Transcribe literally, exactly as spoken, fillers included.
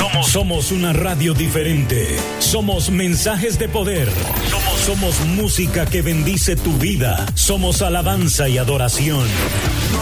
Somos, somos una radio diferente. Somos mensajes de poder. Somos, somos música que bendice tu vida. Somos alabanza y adoración.